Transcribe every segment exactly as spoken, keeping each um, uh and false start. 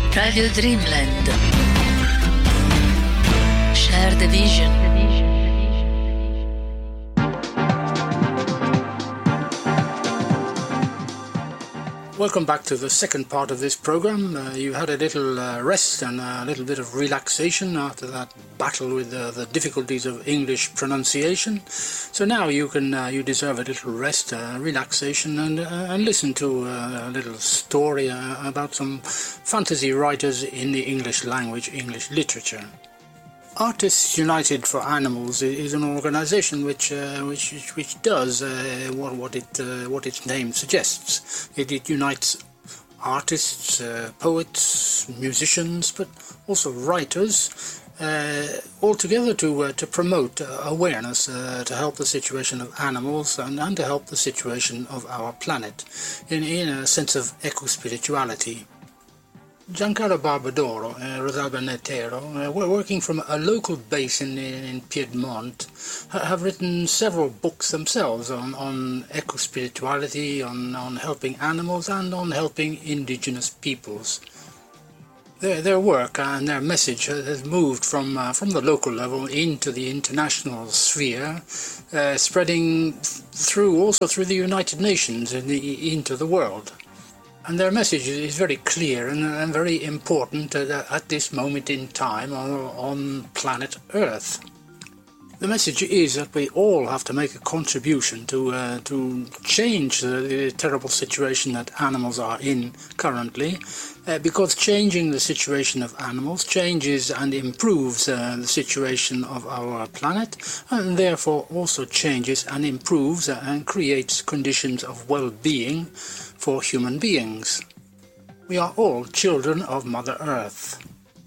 Radio Dreamland. Share the vision. Welcome back to the second part of this program. Uh, you had a little uh, rest and a little bit of relaxation after that battle with uh, the difficulties of English pronunciation. So now you can uh, you deserve a little rest, uh, relaxation, and uh, and listen to uh, a little story uh, about some fantasy writers in the English language, English literature. Artists United for Animals is an organisation which, uh, which which does uh, what what it uh, what its name suggests. It, it unites artists, uh, poets, musicians, but also writers, uh, all together to uh, to promote uh, awareness, uh, to help the situation of animals and, and to help the situation of our planet, in in a sense of eco-spirituality. Giancarlo Barbadoro, uh, Rosalba Netero, uh, we're working from a local base in, in Piedmont, ha- have written several books themselves on, on eco-spirituality, on, on helping animals and on helping indigenous peoples. Their, their work and their message has moved from, uh, from the local level into the international sphere, uh, spreading through also through the United Nations and the, into the world. And their message is very clear and, and very important at, at this moment in time on, on planet Earth. The message is that we all have to make a contribution to uh, to change the, the terrible situation that animals are in currently, uh, because changing the situation of animals changes and improves uh, the situation of our planet, and therefore also changes and improves and creates conditions of well-being for human beings. We are all children of Mother Earth.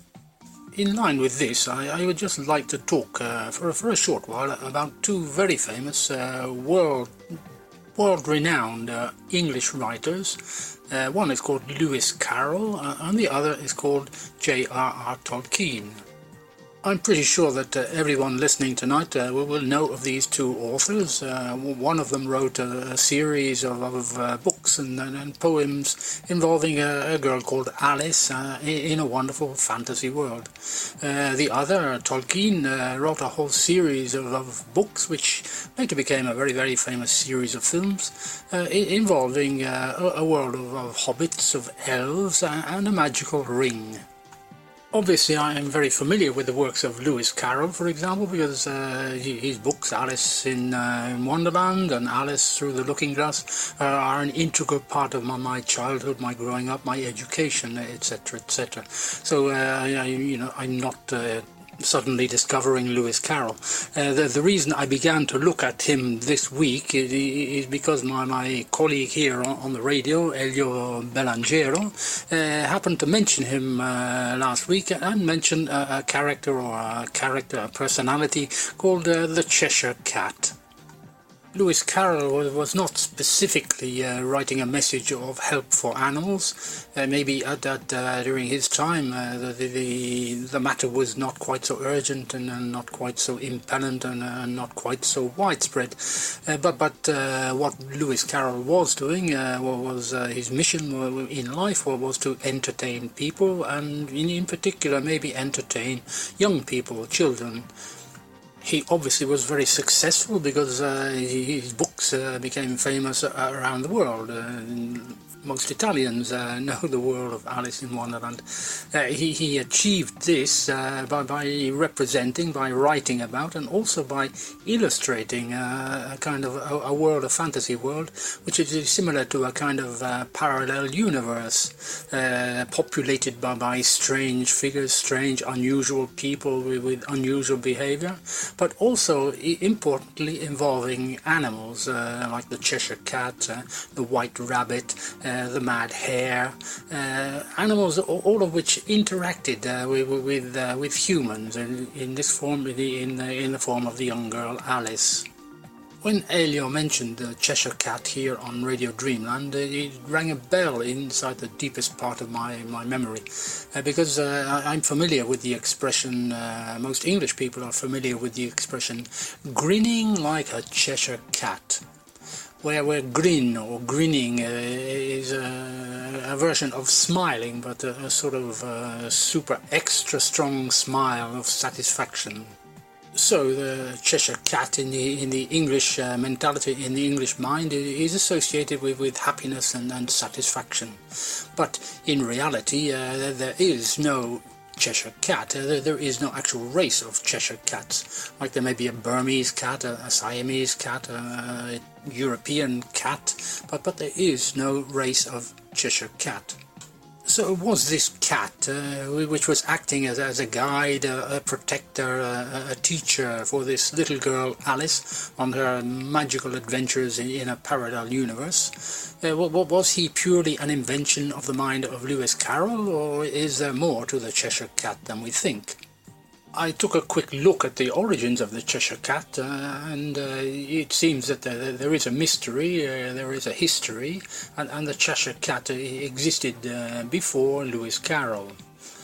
In line with this, I, I would just like to talk uh, for, for a short while about two very famous, uh, world, world-renowned uh, English writers. Uh, one is called Lewis Carroll, uh, and the other is called J R R Tolkien. I'm pretty sure that uh, everyone listening tonight uh, will, will know of these two authors. Uh, one of them wrote a, a series of, of uh, books and, and, and poems involving a, a girl called Alice uh, in, in a wonderful fantasy world. Uh, the other, Tolkien, uh, wrote a whole series of, of books which later became a very, very famous series of films uh, involving uh, a, a world of, of hobbits, of elves, and, and a magical ring. Obviously, I am very familiar with the works of Lewis Carroll, for example, because uh, his books, Alice in, uh, in Wonderland and Alice Through the Looking Glass, uh, are an integral part of my, my childhood, my growing up, my education, et cetera, et cetera. So, uh, I, you know, I'm not uh, suddenly discovering Lewis Carroll. Uh, the, the reason I began to look at him this week is, is because my, my colleague here on, on the radio, Elio Belangero, uh, happened to mention him uh, last week and mention a, a character or a character, a personality called uh, the Cheshire Cat. Lewis Carroll was, was not specifically uh, writing a message of help for animals. Uh, maybe at that uh, during his time uh, the, the the matter was not quite so urgent and, and not quite so impellent and uh, not quite so widespread. Uh, but but uh, what Lewis Carroll was doing uh, was uh, his mission in life was to entertain people, and in, in particular maybe entertain young people, children. He obviously was very successful because uh, his books uh, became famous around the world. Uh, most Italians uh, know the world of Alice in Wonderland. Uh, he, he achieved this uh, by, by representing, by writing about, and also by illustrating uh, a kind of a, a world, a fantasy world, which is similar to a kind of uh, parallel universe, uh, populated by, by strange figures, strange, unusual people with, with unusual behavior, but also, importantly, involving animals, uh, like the Cheshire Cat, uh, the White Rabbit, uh, the Mad Hare, uh, animals, all of which interacted uh, with with, uh, with humans in, in this form, in the, in the in the form of the young girl Alice. When Elio mentioned the Cheshire Cat here on Radio Dreamland, it rang a bell inside the deepest part of my, my memory, uh, because uh, I'm familiar with the expression, uh, most English people are familiar with the expression, grinning like a Cheshire Cat. where, where grin or grinning uh, is a, a version of smiling, but a, a sort of uh, super extra strong smile of satisfaction. So the Cheshire Cat in the in the English uh, mentality, in the English mind, is associated with, with happiness and, and satisfaction. But in reality, uh, there is no Cheshire Cat. Uh, there, there is no actual race of Cheshire Cats. Like there may be a Burmese cat, a, a Siamese cat, a, a European cat, but, but there is no race of Cheshire Cat. So it was this cat uh, which was acting as, as a guide, a, a protector, a, a teacher for this little girl Alice on her magical adventures in, in a parallel universe. Uh, what, what, was he purely an invention of the mind of Lewis Carroll, or is there more to the Cheshire Cat than we think? I took a quick look at the origins of the Cheshire Cat, uh, and uh, it seems that there, there is a mystery, uh, there is a history, and, and the Cheshire Cat uh, existed uh, before Lewis Carroll.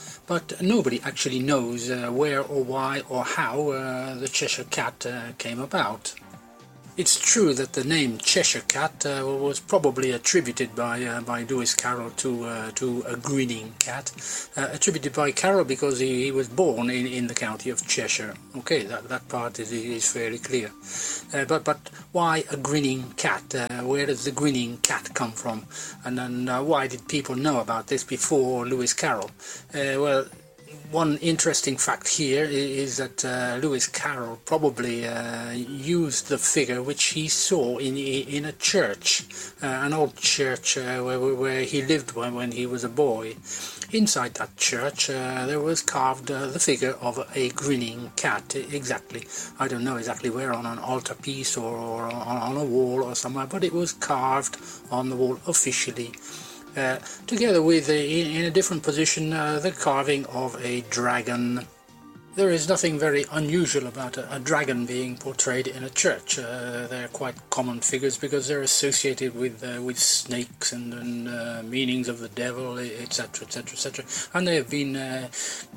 But nobody actually knows uh, where or why or how uh, the Cheshire Cat uh, came about. It's true that the name Cheshire Cat uh, was probably attributed by uh, by Lewis Carroll to uh, to a grinning cat, uh, attributed by Carroll because he, he was born in, in the county of Cheshire. Okay, that that part is is fairly clear. Uh, but but why a grinning cat? Uh, where does the grinning cat come from? And then uh, why did people know about this before Lewis Carroll? Uh, well. One interesting fact here is that uh, Lewis Carroll probably uh, used the figure which he saw in in a church, uh, an old church uh, where, where he lived when, when he was a boy. Inside that church uh, there was carved uh, the figure of a grinning cat, exactly. I don't know exactly where, on an altarpiece or, or on, on a wall or somewhere, but it was carved on the wall officially. Uh, together with, a, in, in a different position, uh, the carving of a dragon. There is nothing very unusual about a, a dragon being portrayed in a church. Uh, they're quite common figures because they're associated with uh, with snakes and, and uh, meanings of the devil, et cetera, et cetera, et cetera. And they have been uh,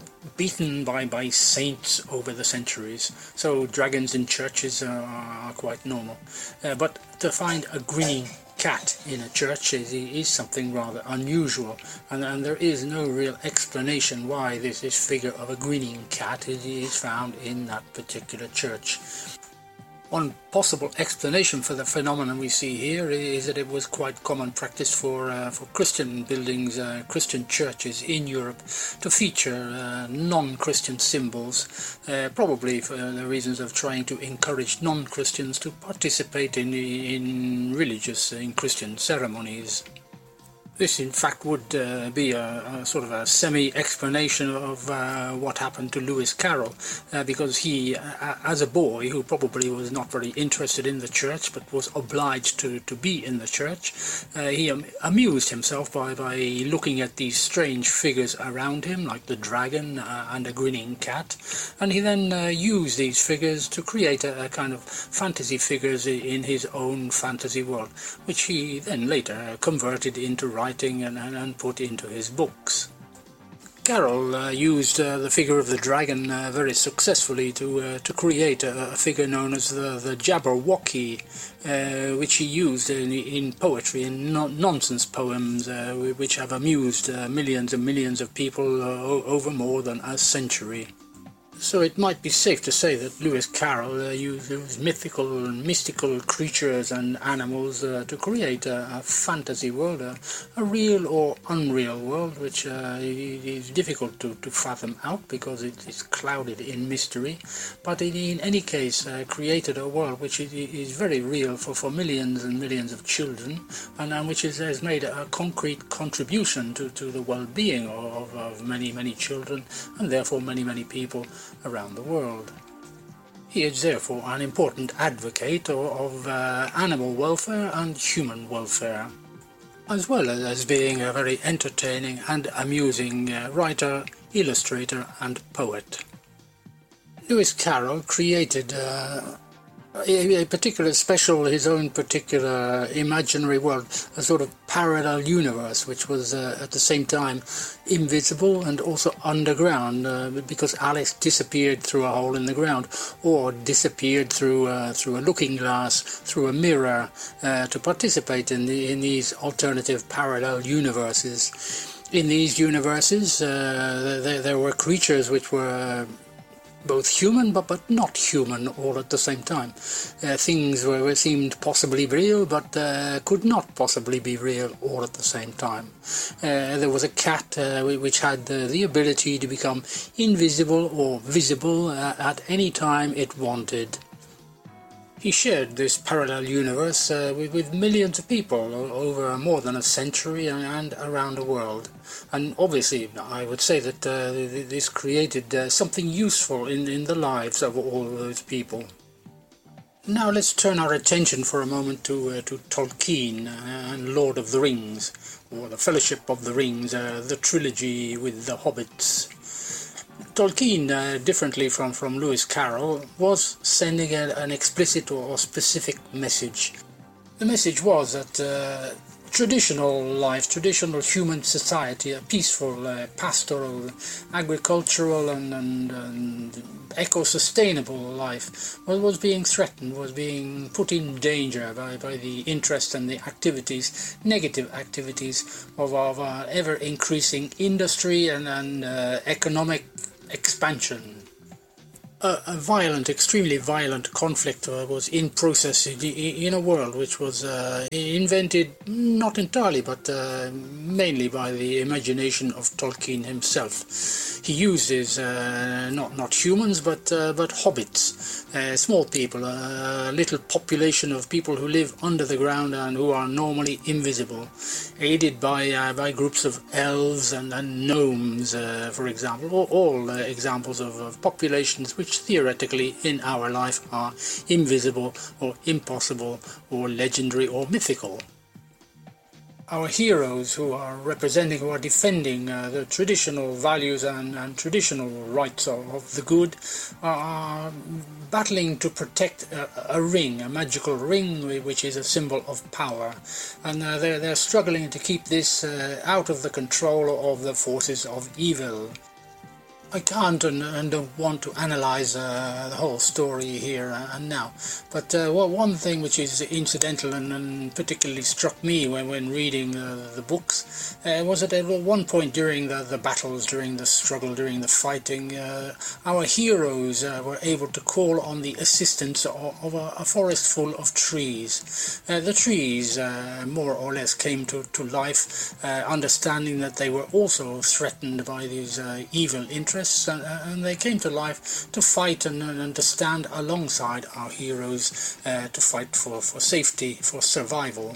beaten by, by saints over the centuries. So dragons in churches are, are quite normal. Uh, but to find a grinning cat in a church is, is something rather unusual, and, and there is no real explanation why this, this figure of a grinning cat is, is found in that particular church. One possible explanation for the phenomenon we see here is that it was quite common practice for uh, for Christian buildings, uh, Christian churches in Europe, to feature uh, non-Christian symbols, uh, probably for the reasons of trying to encourage non-Christians to participate in, in religious, in Christian ceremonies. This, in fact, would uh, be a, a sort of a semi-explanation of uh, what happened to Lewis Carroll, uh, because he, uh, as a boy who probably was not very interested in the church but was obliged to, to be in the church, uh, he um, amused himself by, by looking at these strange figures around him, like the dragon uh, and a grinning cat, and he then uh, used these figures to create a, a kind of fantasy figures in his own fantasy world, which he then later converted into writing And, and put into his books. Carroll uh, used uh, the figure of the dragon uh, very successfully to uh, to create a, a figure known as the, the Jabberwocky, uh, which he used in, in poetry, in no nonsense poems, uh, which have amused uh, millions and millions of people uh, over more than a century. So it might be safe to say that Lewis Carroll uh, used mythical and mystical creatures and animals uh, to create a, a fantasy world, a, a real or unreal world, which uh, is difficult to, to fathom out because it is clouded in mystery, but it, in any case uh, created a world which is, is very real for, for millions and millions of children, and, and which is, has made a concrete contribution to, to the well-being of, of many, many children, and therefore many, many people around the world. He is therefore an important advocate of, of uh, animal welfare and human welfare, as well as being a very entertaining and amusing uh, writer, illustrator and poet. Lewis Carroll created uh, a, a particular special, his own particular imaginary world, a sort of parallel universe, which was uh, at the same time invisible and also underground, uh, because Alice disappeared through a hole in the ground, or disappeared through uh, through a looking glass, through a mirror, uh, to participate in the in these alternative parallel universes. In these universes, uh, there, there were creatures which were both human but, but not human all at the same time. Uh, things were, were seemed possibly real but uh, could not possibly be real all at the same time. Uh, there was a cat uh, which had uh, the ability to become invisible or visible uh, at any time it wanted. He shared this parallel universe uh, with, with millions of people over more than a century and, and around the world. And obviously, I would say that uh, this created uh, something useful in, in the lives of all those people. Now let's turn our attention for a moment to, uh, to Tolkien and Lord of the Rings, or the Fellowship of the Rings, uh, the trilogy with the hobbits. Tolkien, uh, differently from, from Lewis Carroll, was sending a, an explicit or specific message. The message was that uh, traditional life, traditional human society, a peaceful, uh, pastoral, agricultural and, and, and eco-sustainable life was, was being threatened, was being put in danger by, by the interest and the activities, negative activities of our ever-increasing industry and, and uh, economic expansion. A, a violent, extremely violent conflict uh, was in process in, in a world which was uh, invented not entirely but uh, mainly by the imagination of Tolkien himself. He uses uh, not not humans but uh, but hobbits, uh, small people, a little population of people who live under the ground and who are normally invisible, aided by uh, by groups of elves and, and gnomes, uh, for example, all, all uh, examples of, of populations which theoretically in our life are invisible or impossible or legendary or mythical. Our heroes who are representing, who are defending uh, the traditional values and, and traditional rights of, of the good are battling to protect a, a ring, a magical ring which is a symbol of power, and uh, they're, they're struggling to keep this uh, out of the control of the forces of evil. I can't and, and don't want to analyze uh, the whole story here and now, but uh, well, one thing which is incidental and, and particularly struck me when, when reading uh, the books uh, was that at one point during the, the battles, during the struggle, during the fighting, uh, our heroes uh, were able to call on the assistance of, of a, a forest full of trees. Uh, the trees uh, more or less came to, to life, uh, understanding that they were also threatened by these uh, evil interests. And, and they came to life to fight and, and to stand alongside our heroes, uh, to fight for, for safety, for survival.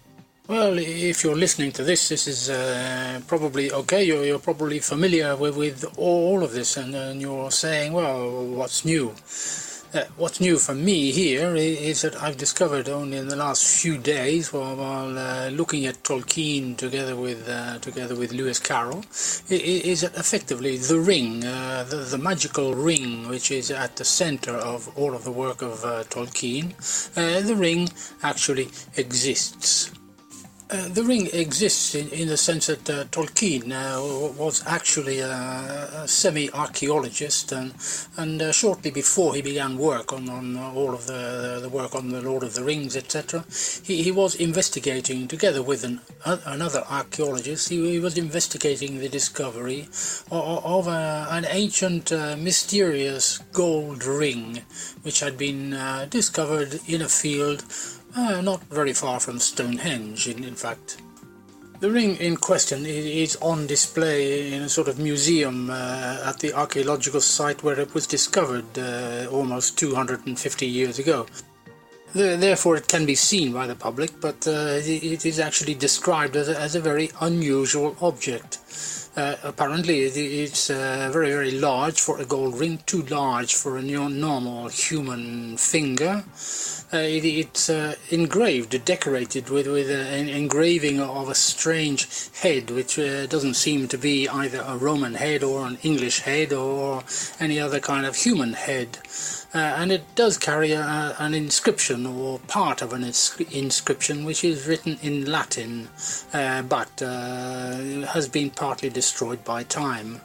Well, if you're listening to this, this is uh, probably okay, you're, you're probably familiar with, with all of this, and, and you're saying, well, what's new? Uh, what's new for me here is that I've discovered only in the last few days, while, while uh, looking at Tolkien together with uh, together with Lewis Carroll, is that effectively the ring, uh, the, the magical ring, which is at the center of all of the work of uh, Tolkien, uh, the ring actually exists. Uh, the ring exists in, in the sense that uh, Tolkien uh, was actually a, a semi-archaeologist, and, and uh, shortly before he began work on, on all of the, the work on the Lord of the Rings, et cetera, he, he was investigating, together with an, uh, another archaeologist, he, he was investigating the discovery of, of a, an ancient, uh, mysterious gold ring, which had been uh, discovered in a field Uh, not very far from Stonehenge, in, in fact. The ring in question is on display in a sort of museum uh, at the archaeological site where it was discovered uh, almost two hundred fifty years ago. The, therefore it can be seen by the public, but uh, it is actually described as a, as a very unusual object. Uh, apparently it's uh, very, very large for a gold ring, too large for a normal human finger. Uh, it, it's uh, engraved, decorated with, with uh, an engraving of a strange head, which uh, doesn't seem to be either a Roman head or an English head or any other kind of human head. Uh, and it does carry a, an inscription, or part of an inscription, which is written in Latin, uh, but uh, has been partly destroyed by time.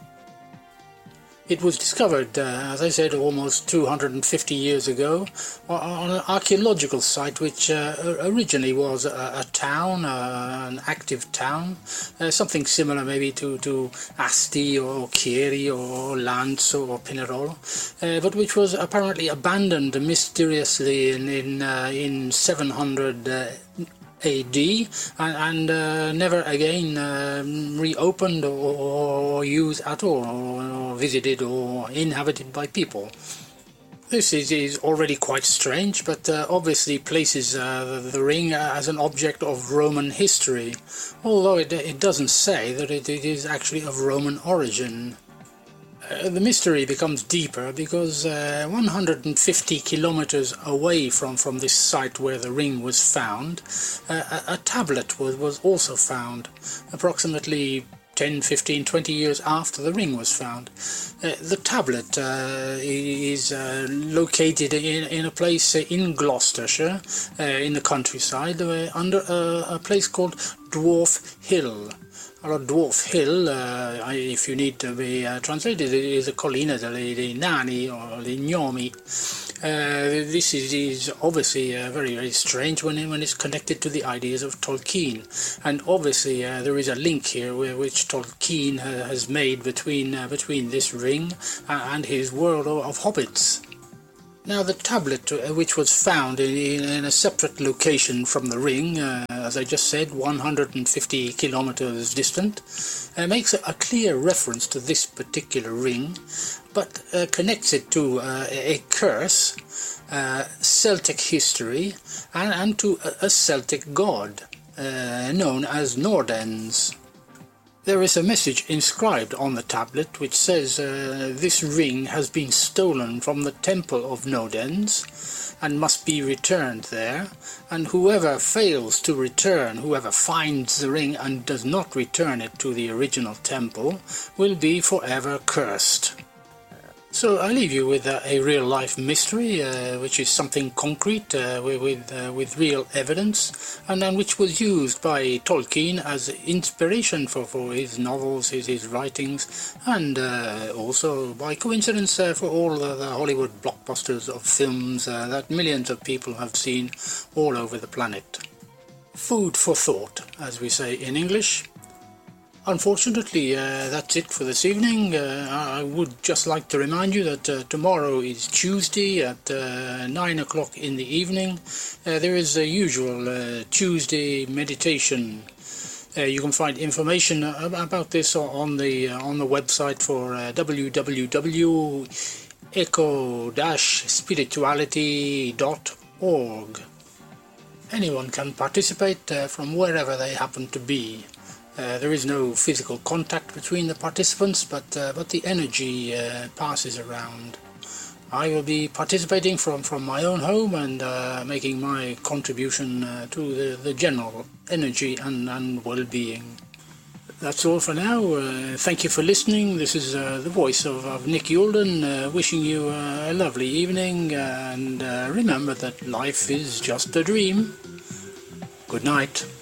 It was discovered, uh, as I said, almost two hundred fifty years ago on an archaeological site which uh, originally was a, a town, uh, an active town, uh, something similar maybe to, to Asti or Chieri or Lans or Pinerolo, uh, but which was apparently abandoned mysteriously in, in, uh, in seven hundred uh, A D and, and uh, never again uh, reopened or, or used at all, or, or visited or inhabited by people. This is, is already quite strange, but uh, obviously places uh, the, the ring as an object of Roman history, although it, it doesn't say that it, it is actually of Roman origin. Uh, the mystery becomes deeper because uh, one hundred fifty kilometers away from, from this site where the ring was found, uh, a, a tablet was, was also found, approximately ten, fifteen, twenty years after the ring was found. Uh, the tablet uh, is uh, located in, in a place in Gloucestershire, uh, in the countryside, uh, under a, a place called Dwarf Hill. Allora, Dwarf Hill, uh, if you need to be uh, translated, it is a collina dei, dei nani or dei gnomi. Uh, this is, is obviously uh, very, very strange when, when it's connected to the ideas of Tolkien. And obviously uh, there is a link here where, which Tolkien uh, has made between, uh, between this ring and his world of, of hobbits. Now, the tablet, uh, which was found in, in a separate location from the ring, uh, as I just said, one hundred fifty kilometers distant, uh, makes a, a clear reference to this particular ring, but uh, connects it to uh, a curse, uh, Celtic history, and, and to a, a Celtic god uh, known as Nordens. There is a message inscribed on the tablet which says uh, this ring has been stolen from the temple of Nodens and must be returned there, and whoever fails to return, whoever finds the ring and does not return it to the original temple, will be forever cursed. So I leave you with uh, a real-life mystery, uh, which is something concrete uh, with uh, with real evidence, and then which was used by Tolkien as inspiration for, for his novels, his, his writings, and uh, also by coincidence uh, for all the, the Hollywood blockbusters of films uh, that millions of people have seen all over the planet. Food for thought, as we say in English. Unfortunately, uh, that's it for this evening. Uh, I would just like to remind you that uh, tomorrow is Tuesday at uh, nine o'clock in the evening. Uh, there is a usual uh, Tuesday meditation. Uh, you can find information about this on the uh, on the website for uh, w w w dot eco dash spirituality dot org. Anyone can participate uh, from wherever they happen to be. Uh, there is no physical contact between the participants, but uh, but the energy uh, passes around. I will be participating from, from my own home and uh, making my contribution uh, to the, the general energy and, and well-being. That's all for now. Uh, thank you for listening. This is uh, the voice of, of Nick Youlden, uh, wishing you a lovely evening, and uh, remember that life is just a dream. Good night.